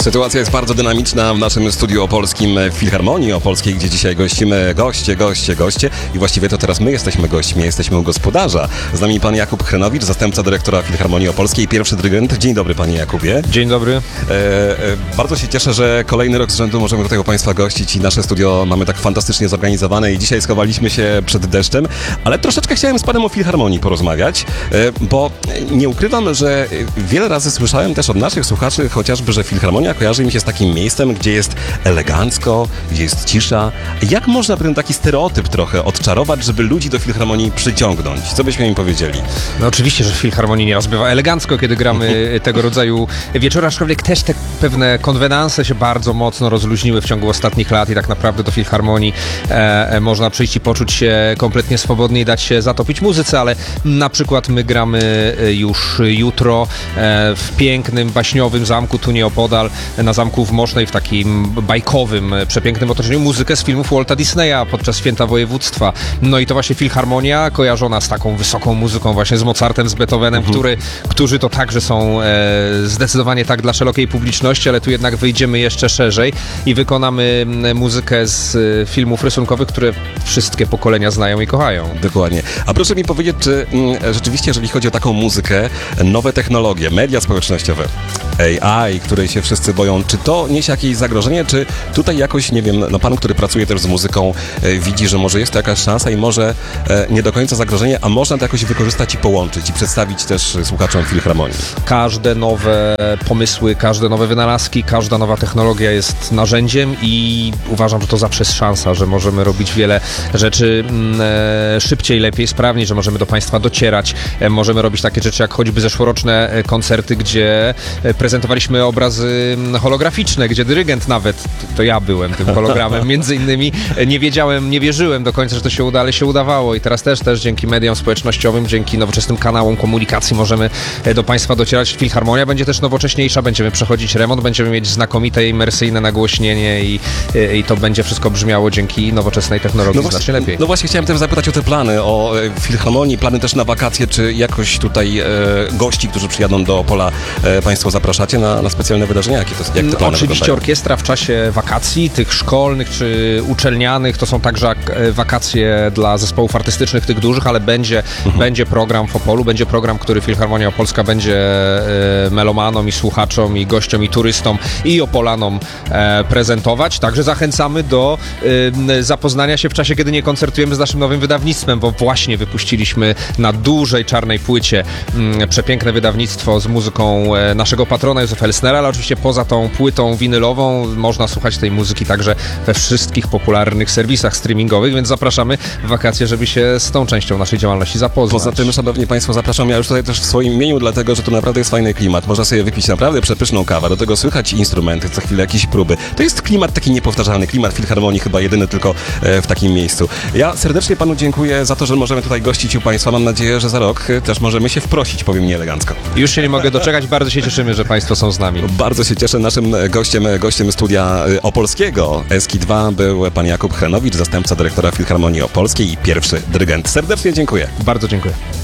Sytuacja jest bardzo dynamiczna w naszym studiu opolskim w Filharmonii Opolskiej, gdzie dzisiaj gościmy goście i właściwie to teraz my jesteśmy gośćmi, jesteśmy u gospodarza. Z nami pan Jakub Chrenowicz, zastępca dyrektora Filharmonii Opolskiej, pierwszy dyrygent. Dzień dobry, panie Jakubie. Dzień dobry. Bardzo się cieszę, że kolejny rok z rzędu możemy tutaj u państwa gościć i nasze studio mamy tak fantastycznie zorganizowane i dzisiaj schowaliśmy się przed deszczem, ale troszeczkę chciałem z panem o Filharmonii porozmawiać, bo nie ukrywam, że wiele razy słyszałem też od naszych słuchaczy chociażby, że Filharmonia kojarzy mi się z takim miejscem, gdzie jest elegancko, gdzie jest cisza. Jak można ten taki stereotyp trochę odczarować, żeby ludzi do Filharmonii przyciągnąć? Co byśmy im powiedzieli? No oczywiście, że w Filharmonii nieraz bywa elegancko, kiedy gramy tego rodzaju wieczory, aczkolwiek też te pewne konwenanse się bardzo mocno rozluźniły w ciągu ostatnich lat i tak naprawdę do Filharmonii można przyjść i poczuć się kompletnie swobodnie i dać się zatopić muzyce, ale na przykład my gramy już jutro w pięknym, baśniowym zamku tu nieopodal, na zamku w Mosznej, w takim bajkowym, przepięknym otoczeniu, muzykę z filmów Walta Disneya podczas Święta Województwa. No i to właśnie Filharmonia kojarzona z taką wysoką muzyką, właśnie z Mozartem, z Beethovenem, którzy to także są zdecydowanie tak dla szerokiej publiczności, ale tu jednak wyjdziemy jeszcze szerzej i wykonamy muzykę z filmów rysunkowych, które wszystkie pokolenia znają i kochają. Dokładnie. A proszę mi powiedzieć, czy rzeczywiście, jeżeli chodzi o taką muzykę, nowe technologie, media społecznościowe, AI, której się wszyscy boją, czy to niesie jakieś zagrożenie, czy tutaj jakoś, nie wiem, no pan, który pracuje też z muzyką, widzi, że może jest to jakaś szansa i może nie do końca zagrożenie, a można to jakoś wykorzystać i połączyć i przedstawić też słuchaczom Filharmonii? Każde nowe pomysły, każde nowe wynalazki, każda nowa technologia jest narzędziem i uważam, że to zawsze jest szansa, że możemy robić wiele rzeczy szybciej, lepiej, sprawniej, że możemy do państwa docierać. Możemy robić takie rzeczy jak choćby zeszłoroczne koncerty, gdzie prezentowaliśmy obrazy holograficzne, gdzie dyrygent nawet, to ja byłem tym hologramem, między innymi nie wierzyłem do końca, że to się uda, ale się udawało i teraz też dzięki mediom społecznościowym, dzięki nowoczesnym kanałom komunikacji możemy do państwa docierać. Filharmonia będzie też nowocześniejsza, będziemy przechodzić remont, będziemy mieć znakomite imersyjne nagłośnienie i to będzie wszystko brzmiało dzięki nowoczesnej technologii znacznie lepiej. No właśnie chciałem też zapytać o te plany, o Filharmonii, plany też na wakacje, czy jakoś tutaj gości, którzy przyjadą do Opola, państwo zapraszacie na specjalne wydarzenia? Jak te plany Oczywiście wyglądają? orkiestra w czasie wakacji, tych szkolnych czy uczelnianych, to są także wakacje dla zespołów artystycznych, tych dużych, ale będzie program w Opolu, będzie program, który Filharmonia Opolska będzie melomanom i słuchaczom i gościom i turystom i Opolanom prezentować. Także zachęcamy do zapoznania się w czasie, kiedy nie koncertujemy, z naszym nowym wydawnictwem, bo właśnie wypuściliśmy na dużej czarnej płycie przepiękne wydawnictwo z muzyką naszego patrona Józefa Elsnera, ale oczywiście poza tą płytą winylową można słuchać tej muzyki także we wszystkich popularnych serwisach streamingowych, więc zapraszamy w wakacje, żeby się z tą częścią naszej działalności zapoznać. Poza tym, szanowni państwo, zapraszam ja już tutaj też w swoim imieniu, dlatego, że to naprawdę jest fajny klimat. Można sobie wypić naprawdę przepyszną kawę, do tego słychać instrumenty, co chwilę jakieś próby. To jest klimat taki niepowtarzalny, klimat Filharmonii, chyba jedyny tylko w takim miejscu. Ja serdecznie panu dziękuję za to, że możemy tutaj gościć u państwa. Mam nadzieję, że za rok też możemy się wprosić, powiem nieelegancko. Już się nie mogę doczekać, bardzo się cieszymy, że państwo są z nami. Bardzo się cieszę. Naszym gościem studia opolskiego Eski 2 był pan Jakub Chrenowicz, zastępca dyrektora Filharmonii Opolskiej i pierwszy dyrygent. Serdecznie dziękuję. Bardzo dziękuję.